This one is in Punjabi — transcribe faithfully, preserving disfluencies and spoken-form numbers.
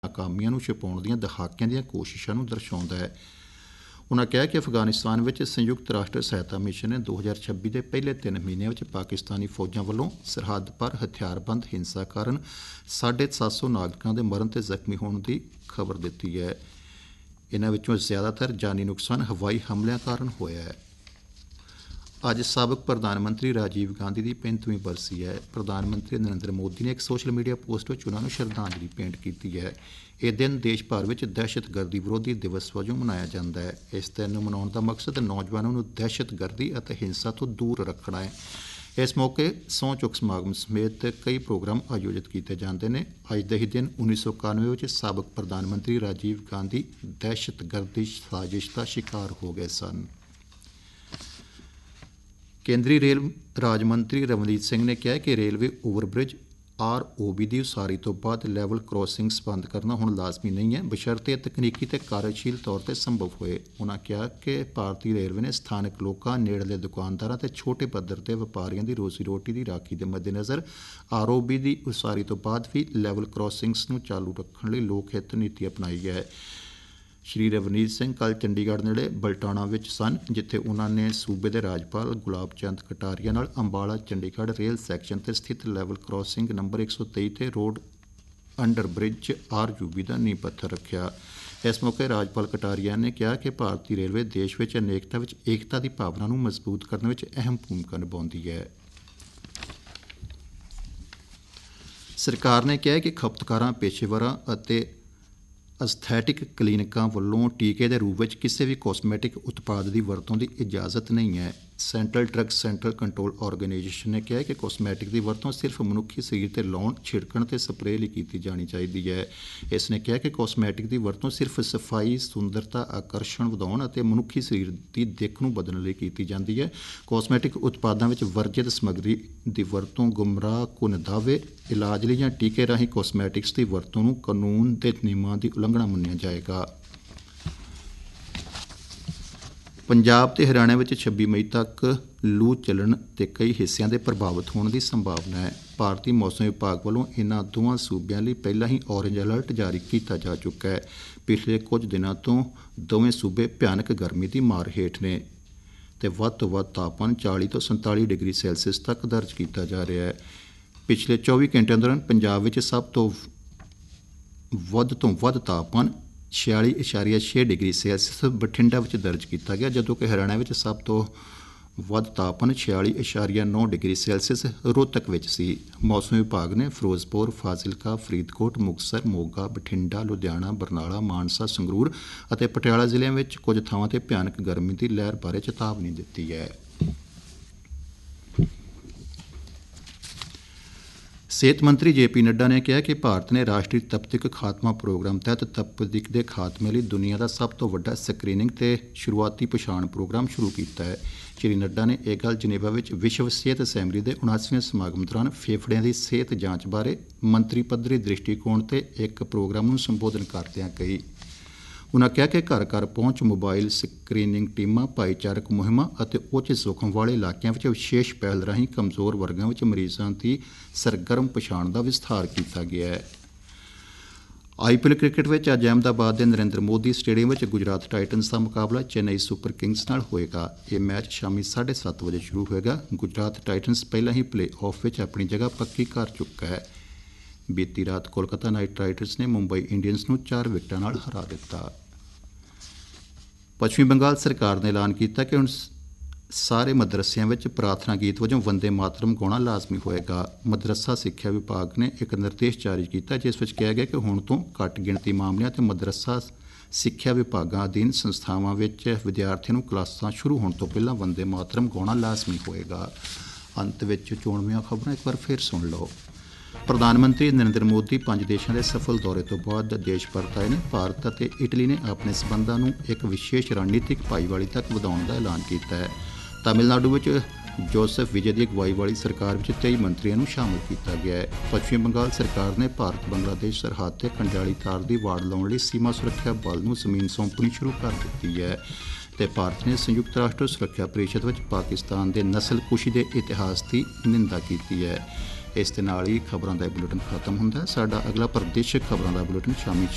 ਨਾਕਾਮੀਆਂ ਨੂੰ ਛੁਪਾਉਣ ਦੀਆਂ ਦਹਾਕਿਆਂ ਦੀਆਂ ਕੋਸ਼ਿਸ਼ਾਂ ਨੂੰ ਦਰਸਾਉਂਦਾ ਹੈ। ਉਨ੍ਹਾਂ ਕਿਹਾ ਕਿ ਅਫਗਾਨਿਸਤਾਨ ਵਿੱਚ ਸੰਯੁਕਤ ਰਾਸ਼ਟਰ ਸਹਾਇਤਾ ਮਿਸ਼ਨ ਨੇ ਦੋ ਹਜ਼ਾਰ ਛੱਬੀ ਦੇ ਪਹਿਲੇ ਤਿੰਨ ਮਹੀਨਿਆਂ ਵਿੱਚ ਪਾਕਿਸਤਾਨੀ ਫੌਜਾਂ ਵੱਲੋਂ ਸਰਹੱਦ ਪਰ ਹਥਿਆਰਬੰਦ ਹਿੰਸਾ ਕਾਰਨ ਸਾਢੇ ਸੱਤ ਸੌ ਨਾਗਰਿਕਾਂ ਦੇ ਮਰਨ ਤੇ ਜ਼ਖਮੀ ਹੋਣ ਦੀ ਖਬਰ ਦਿੱਤੀ ਹੈ। ਇਨ੍ਹਾਂ ਵਿੱਚੋਂ ਜ਼ਿਆਦਾਤਰ ਜਾਨੀ ਨੁਕਸਾਨ ਹਵਾਈ ਹਮਲਿਆਂ ਕਾਰਨ ਹੋਇਆ ਹੈ। ਅੱਜ ਸਾਬਕ ਪ੍ਰਧਾਨ ਮੰਤਰੀ ਰਾਜੀਵ ਗਾਂਧੀ ਦੀ ਪੈਂਤਵੀਂ ਬਰਸੀ ਹੈ। ਪ੍ਰਧਾਨ ਮੰਤਰੀ ਨਰਿੰਦਰ ਮੋਦੀ ਨੇ ਇੱਕ ਸੋਸ਼ਲ ਮੀਡੀਆ ਪੋਸਟ ਵਿੱਚ ਉਨ੍ਹਾਂ ਨੂੰ ਸ਼ਰਧਾਂਜਲੀ ਭੇਂਟ ਕੀਤੀ ਹੈ। ਇਹ ਦਿਨ ਦੇਸ਼ ਭਰ ਵਿੱਚ ਦਹਿਸ਼ਤਗਰਦੀ ਵਿਰੋਧੀ ਦਿਵਸ ਵਜੋਂ ਮਨਾਇਆ ਜਾਂਦਾ ਹੈ। ਇਸ ਦਿਨ ਨੂੰ ਮਨਾਉਣ ਦਾ ਮਕਸਦ ਨੌਜਵਾਨਾਂ ਨੂੰ ਦਹਿਸ਼ਤਗਰਦੀ ਅਤੇ ਹਿੰਸਾ ਤੋਂ ਦੂਰ ਰੱਖਣਾ ਹੈ। ਇਸ ਮੌਕੇ ਸਹੁੰ ਚੁੱਕ ਸਮਾਗਮ ਸਮੇਤ ਕਈ ਪ੍ਰੋਗਰਾਮ ਆਯੋਜਿਤ ਕੀਤੇ ਜਾਂਦੇ ਨੇ। ਅੱਜ ਦੇ ਹੀ ਦਿਨ ਉੱਨੀ ਸੌ ਇਕਾਨਵੇਂ ਵਿੱਚ ਸਾਬਕ ਪ੍ਰਧਾਨ ਮੰਤਰੀ ਰਾਜੀਵ ਗਾਂਧੀ ਦਹਿਸ਼ਤਗਰਦੀ ਸਾਜ਼ਿਸ਼ ਦਾ ਸ਼ਿਕਾਰ ਹੋ ਗਏ ਸਨ। ਕੇਂਦਰੀ ਰੇਲ ਰਾਜ ਮੰਤਰੀ ਰਵਨੀਤ ਸਿੰਘ ਨੇ ਕਿਹਾ ਕਿ railway overbridge R O B ਦੀ ਉਸਾਰੀ ਤੋਂ ਬਾਅਦ ਲੈਵਲ ਕ੍ਰਾਸਿੰਗਸ ਬੰਦ ਕਰਨਾ ਹੁਣ ਲਾਜ਼ਮੀ ਨਹੀਂ ਹੈ, ਬਸ਼ਰਤੇ ਤਕਨੀਕੀ ਤੇ ਕਾਰਜਸ਼ੀਲ ਤੌਰ ਤੇ ਸੰਭਵ ਹੋਏ। ਉਨ੍ਹਾਂ ਕਿਹਾ ਕਿ ਭਾਰਤੀ ਰੇਲਵੇ ਨੇ ਸਥਾਨਕ ਲੋਕਾਂ, ਨੇੜਲੇ ਦੁਕਾਨਦਾਰਾਂ ਤੇ ਛੋਟੇ ਪੱਧਰ ਤੇ ਵਪਾਰੀਆਂ ਦੀ ਰੋਜ਼ੀ ਰੋਟੀ ਦੀ ਰਾਖੀ ਦੇ ਮੱਦੇਨਜ਼ਰ ਆਰ ਓ ਬੀ ਦੀ ਉਸਾਰੀ ਤੋਂ ਬਾਅਦ ਵੀ ਲੈਵਲ ਕ੍ਰਾਸਿੰਗਸ ਨੂੰ ਚਾਲੂ ਰੱਖਣ ਲਈ ਲੋਕ ਹਿੱਤ ਨੀਤੀ ਅਪਣਾਈ ਹੈ। ਸ਼੍ਰੀ ਰਵਨੀਤ ਸਿੰਘ ਕੱਲ੍ਹ ਚੰਡੀਗੜ੍ਹ ਨੇੜੇ ਬਲਟਾਣਾ ਵਿੱਚ ਸਨ, ਜਿੱਥੇ ਉਨ੍ਹਾਂ ਨੇ ਸੂਬੇ ਦੇ ਰਾਜਪਾਲ ਗੁਲਾਬ ਚੰਦ ਕਟਾਰੀਆ ਨਾਲ ਅੰਬਾਲਾ ਚੰਡੀਗੜ੍ਹ ਰੇਲ ਸੈਕਸ਼ਨ ਤੇ ਸਥਿਤ ਲੈਵਲ ਕ੍ਰਾਸਿੰਗ ਨੰਬਰ ਇੱਕ ਸੌ ਤੇਈ ਤੇ road under bridge are you B ਦਾ ਨੀਂਹ ਪੱਥਰ ਰੱਖਿਆ। ਇਸ ਮੌਕੇ ਰਾਜਪਾਲ ਕਟਾਰੀਆ ਨੇ ਕਿਹਾ ਕਿ ਭਾਰਤੀ ਰੇਲਵੇ ਦੇਸ਼ ਵਿੱਚ ਅਨੇਕਤਾ ਵਿੱਚ ਏਕਤਾ ਦੀ ਭਾਵਨਾ ਨੂੰ ਮਜ਼ਬੂਤ ਕਰਨ ਵਿੱਚ ਅਹਿਮ ਭੂਮਿਕਾ ਨਿਭਾਉਂਦੀ ਹੈ। ਸਰਕਾਰ ਨੇ ਕਿਹਾ ਕਿ ਖਪਤਕਾਰਾਂ, ਪੇਸ਼ੇਵਰਾਂ ਅਤੇ ਅਸਥੈਟਿਕ ਕਲੀਨਿਕਾਂ ਵੱਲੋਂ ਟੀਕੇ ਦੇ ਰੂਪ ਵਿੱਚ ਕਿਸੇ ਵੀ ਕਾਸਮੈਟਿਕ ਉਤਪਾਦ ਦੀ ਵਰਤੋਂ ਦੀ ਇਜਾਜ਼ਤ ਨਹੀਂ ਹੈ। Central drug central control organisation ਨੇ ਕਿਹਾ ਕਿ ਕਾਸਮੈਟਿਕ ਦੀ ਵਰਤੋਂ ਸਿਰਫ ਮਨੁੱਖੀ ਸਰੀਰ ਤੇ ਲਾਉਣ, ਛਿੜਕਣ ਤੇ ਸਪਰੇਅ ਲਈ ਕੀਤੀ ਜਾਣੀ ਚਾਹੀਦੀ ਹੈ। ਇਸ ਨੇ ਕਿਹਾ ਕਿ ਕਾਸਮੈਟਿਕ ਦੀ ਵਰਤੋਂ ਸਿਰਫ ਸਫਾਈ, ਸੁੰਦਰਤਾ, ਆਕਰਸ਼ਣ ਵਧਾਉਣ ਅਤੇ ਮਨੁੱਖੀ ਸਰੀਰ ਦੀ ਦਿੱਖ ਨੂੰ ਬਦਲਣ ਲਈ ਕੀਤੀ ਜਾਂਦੀ ਹੈ। ਕਾਸਮੈਟਿਕ ਉਤਪਾਦਾਂ ਵਿੱਚ ਵਰਜਿਤ ਸਮੱਗਰੀ ਦੀ ਵਰਤੋਂ ਗੁੰਮਰਾਹ ਕੁਨ ਦਾਅਵੇ, ਇਲਾਜ ਲਈ ਜਾਂ ਟੀਕੇ ਰਾਹੀਂ ਕਾਸਮੈਟਿਕਸ ਦੀ ਵਰਤੋਂ ਨੂੰ ਕਾਨੂੰਨ ਦੇ ਨਿਯਮਾਂ ਦੀ ਉਲੰਘਣਾ ਮੰਨਿਆ ਜਾਏਗਾ। ਪੰਜਾਬ ਤੇ ਹਰਿਆਣਾ ਵਿੱਚ ਛੱਬੀ ਮਈ ਤੱਕ ਲੂ ਚੱਲਣ ਤੇ ਕਈ ਹਿੱਸਿਆਂ ਦੇ ਪ੍ਰਭਾਵਿਤ ਹੋਣ ਦੀ ਸੰਭਾਵਨਾ ਹੈ। ਭਾਰਤੀ ਮੌਸਮ ਵਿਭਾਗ ਵੱਲੋਂ ਇਨ੍ਹਾਂ ਦੋਵਾਂ ਸੂਬਿਆਂ ਲਈ ਪਹਿਲਾਂ ਹੀ ਔਰੇਂਜ ਅਲਰਟ ਜਾਰੀ ਕੀਤਾ ਜਾ ਚੁੱਕਾ ਹੈ। ਪਿਛਲੇ ਕੁਝ ਦਿਨਾਂ ਤੋਂ ਦੋਵੇਂ ਸੂਬੇ ਭਿਆਨਕ ਗਰਮੀ ਦੀ ਮਾਰ ਹੇਠ ਨੇ ਤੇ ਵੱਧ ਤੋਂ ਵੱਧ ਤਾਪਮਾਨ ਚਾਲੀ ਤੋਂ ਸੰਤਾਲੀ ਡਿਗਰੀ ਸੈਲਸੀਅਸ ਤੱਕ ਦਰਜ ਕੀਤਾ ਜਾ ਰਿਹਾ ਹੈ। ਪਿਛਲੇ ਚੌਵੀ ਘੰਟਿਆਂ ਦੌਰਾਨ ਪੰਜਾਬ ਵਿੱਚ ਸਭ ਤੋਂ ਵੱਧ ਤੋਂ ਵੱਧ ਤਾਪਮਾਨ ਛਿਆਲੀ ਇਸ਼ਾਰੀਆ ਛੇ ਡਿਗਰੀ ਸੈਲਸੀਅਸ ਬਠਿੰਡਾ ਵਿੱਚ ਦਰਜ ਕੀਤਾ ਗਿਆ, ਜਦੋਂ ਕਿ ਹਰਿਆਣਾ ਵਿੱਚ ਸਭ ਤੋਂ ਵੱਧ ਤਾਪਮਾਨ ਛਿਆਲੀ ਇਸ਼ਾਰੀਆ ਨੌ ਡਿਗਰੀ ਸੈਲਸੀਅਸ ਰੋਹਤਕ ਵਿੱਚ ਸੀ। ਮੌਸਮ ਵਿਭਾਗ ਨੇ ਫਿਰੋਜ਼ਪੁਰ, ਫਾਜ਼ਿਲਕਾ, ਫਰੀਦਕੋਟ, ਮੁਕਤਸਰ, ਮੋਗਾ, ਬਠਿੰਡਾ, ਲੁਧਿਆਣਾ, ਬਰਨਾਲਾ, ਮਾਨਸਾ, ਸੰਗਰੂਰ ਅਤੇ ਪਟਿਆਲਾ ਜ਼ਿਲ੍ਹਿਆਂ ਵਿੱਚ ਕੁਝ ਥਾਵਾਂ ਤੇ ਭਿਆਨਕ ਗਰਮੀ ਦੀ ਲਹਿਰ ਬਾਰੇ ਚੇਤਾਵਨੀ ਦਿੱਤੀ ਹੈ। ਸਿਹਤ ਮੰਤਰੀ ਜੇ ਪੀ ਨੱਡਾ ਨੇ ਕਿਹਾ ਕਿ ਭਾਰਤ ਨੇ ਰਾਸ਼ਟਰੀ ਤਪਦਿਕ ਖਾਤਮਾ ਪ੍ਰੋਗਰਾਮ ਤਹਿਤ ਤਪਦਿਕ ਦੇ ਖਾਤਮੇ ਲਈ ਦੁਨੀਆ ਦਾ ਸਭ ਤੋਂ ਵੱਡਾ ਸਕਰੀਨਿੰਗ ਤੇ ਸ਼ੁਰੂਆਤੀ ਪਛਾਣ ਪ੍ਰੋਗਰਾਮ ਸ਼ੁਰੂ ਕੀਤਾ ਹੈ। ਸ਼੍ਰੀ ਨੱਡਾ ਨੇ ਇਹ ਗੱਲ ਜਨੇਵਾ ਵਿੱਚ ਵਿਸ਼ਵ ਸਿਹਤ ਅਸੈਂਬਲੀ ਦੇ ਉਨਾਸੀਵੇਂ ਸਮਾਗਮ ਦੌਰਾਨ ਫੇਫੜਿਆਂ ਦੀ ਸਿਹਤ ਜਾਂਚ ਬਾਰੇ ਮੰਤਰੀ ਪੱਧਰੀ ਦ੍ਰਿਸ਼ਟੀਕੋਣ ਤੇ ਇੱਕ ਪ੍ਰੋਗਰਾਮ ਨੂੰ ਸੰਬੋਧਨ ਕਰਦਿਆਂ ਕਹੀ। ਉਨ੍ਹਾਂ ਕਿਹਾ ਕਿ ਘਰ ਘਰ ਪਹੁੰਚ, ਮੋਬਾਈਲ ਸਕਰੀਨਿੰਗ ਟੀਮਾਂ, ਭਾਈਚਾਰਕ ਮੁਹਿੰਮਾਂ ਅਤੇ ਉੱਚ ਜੋਖਮ ਵਾਲੇ ਇਲਾਕਿਆਂ ਵਿੱਚ ਵਿਸ਼ੇਸ਼ ਪਹਿਲ ਰਾਹੀਂ ਕਮਜ਼ੋਰ ਵਰਗਾਂ ਵਿੱਚ ਮਰੀਜ਼ਾਂ ਦੀ ਸਰਗਰਮ ਪਛਾਣ ਦਾ ਵਿਸਥਾਰ ਕੀਤਾ ਗਿਆ ਹੈ। ਆਈ ਪੀ ਐਲ ਕ੍ਰਿਕਟ ਵਿੱਚ ਅੱਜ ਅਹਿਮਦਾਬਾਦ ਦੇ ਨਰਿੰਦਰ ਮੋਦੀ ਸਟੇਡੀਅਮ ਵਿੱਚ ਗੁਜਰਾਤ ਟਾਈਟਨਜ਼ ਦਾ ਮੁਕਾਬਲਾ ਚੇਨਈ ਸੁਪਰ ਕਿੰਗਜ਼ ਨਾਲ ਹੋਏਗਾ। ਇਹ ਮੈਚ ਸ਼ਾਮੀ ਸਾਢੇ ਸੱਤ ਵਜੇ ਸ਼ੁਰੂ ਹੋਏਗਾ। ਗੁਜਰਾਤ ਟਾਈਟਨਜ਼ ਪਹਿਲਾਂ ਹੀ ਪਲੇ ਆਫ ਵਿੱਚ ਆਪਣੀ ਜਗ੍ਹਾ ਪੱਕੀ ਕਰ ਚੁੱਕਾ ਹੈ। ਬੀਤੀ ਰਾਤ ਕੋਲਕਾਤਾ ਨਾਈਟ ਰਾਈਡਰਜ਼ ਨੇ ਮੁੰਬਈ ਇੰਡੀਅਨਜ਼ ਨੂੰ ਚਾਰ ਵਿਕਟਾਂ ਨਾਲ ਹਰਾ ਦਿੱਤਾ। ਪੱਛਮੀ ਬੰਗਾਲ ਸਰਕਾਰ ਨੇ ਐਲਾਨ ਕੀਤਾ ਕਿ ਹੁਣ ਸਾਰੇ ਮਦਰਸਿਆਂ ਵਿੱਚ ਪ੍ਰਾਰਥਨਾ ਗੀਤ ਵਜੋਂ ਵੰਦੇ ਮਾਤਰਮ ਗਾਉਣਾ ਲਾਜ਼ਮੀ ਹੋਏਗਾ। ਮਦਰਸਾ ਸਿੱਖਿਆ ਵਿਭਾਗ ਨੇ ਇੱਕ ਨਿਰਦੇਸ਼ ਜਾਰੀ ਕੀਤਾ, ਜਿਸ ਵਿੱਚ ਕਿਹਾ ਗਿਆ ਕਿ ਹੁਣ ਤੋਂ ਘੱਟ ਗਿਣਤੀ ਮਾਮਲਿਆਂ ਤੇ ਮਦਰਸਾ ਸਿੱਖਿਆ ਵਿਭਾਗਾਂ ਅਧੀਨ ਸੰਸਥਾਵਾਂ ਵਿੱਚ ਵਿਦਿਆਰਥੀਆਂ ਨੂੰ ਕਲਾਸਾਂ ਸ਼ੁਰੂ ਹੋਣ ਤੋਂ ਪਹਿਲਾਂ ਵੰਦੇ ਮਾਤਰਮ ਗਾਉਣਾ ਲਾਜ਼ਮੀ ਹੋਏਗਾ। ਅੰਤ ਵਿੱਚ ਚੋਣਵੀਆਂ ਖਬਰਾਂ ਇੱਕ ਵਾਰ ਫਿਰ ਸੁਣ ਲਓ। ਪ੍ਰਧਾਨ ਮੰਤਰੀ ਨਰਿੰਦਰ ਮੋਦੀ ਪੰਜ ਦੇਸ਼ਾਂ ਦੇ ਸਫਲ ਦੌਰੇ ਤੋਂ ਬਾਅਦ ਦੇਸ਼ ਪਰਤ ਆਏ ਨੇ। ਭਾਰਤ ਅਤੇ ਇਟਲੀ ਨੇ ਆਪਣੇ ਸਬੰਧਾਂ ਨੂੰ ਇੱਕ ਵਿਸ਼ੇਸ਼ ਰਣਨੀਤਿਕ ਭਾਈਵਾਲੀ ਤੱਕ ਵਧਾਉਣ ਦਾ ਐਲਾਨ ਕੀਤਾ ਹੈ। ਤਾਮਿਲਨਾਡੂ ਵਿੱਚ ਜੋਸਫ ਵਿਜੇ ਦੀ ਅਗਵਾਈ ਵਾਲੀ ਸਰਕਾਰ ਵਿੱਚ ਤੇਈ ਮੰਤਰੀਆਂ ਨੂੰ ਸ਼ਾਮਲ ਕੀਤਾ ਗਿਆ ਹੈ। ਪੱਛਮੀ ਬੰਗਾਲ ਸਰਕਾਰ ਨੇ ਭਾਰਤ ਬੰਗਲਾਦੇਸ਼ ਸਰਹੱਦ ਤੇ ਕੰਡਿਆਲੀ ਤਾਰ ਦੀ ਵਾੜ ਲਾਉਣ ਲਈ ਸੀਮਾ ਸੁਰੱਖਿਆ ਬਲ ਨੂੰ ਜ਼ਮੀਨ ਸੌਂਪਣੀ ਸ਼ੁਰੂ ਕਰ ਦਿੱਤੀ ਹੈ ਤੇ ਭਾਰਤ ਨੇ ਸੰਯੁਕਤ ਰਾਸ਼ਟਰ ਸੁਰੱਖਿਆ ਪਰਿਸ਼ਦ ਵਿੱਚ ਪਾਕਿਸਤਾਨ ਦੇ ਨਸਲਕੁਸ਼ੀ ਦੇ ਇਤਿਹਾਸ ਦੀ ਨਿੰਦਾ ਕੀਤੀ ਹੈ। ਇਸ ਦੇ ਨਾਲ ਹੀ ਖਬਰਾਂ ਦਾ ਇਹ ਬੁਲੇਟਿਨ ਖਤਮ ਹੁੰਦਾ ਹੈ। ਸਾਡਾ ਅਗਲਾ ਪ੍ਰਦੇਸ਼ਕ ਖਬਰਾਂ ਦਾ ਬੁਲੇਟਿਨ ਸ਼ਾਮੀ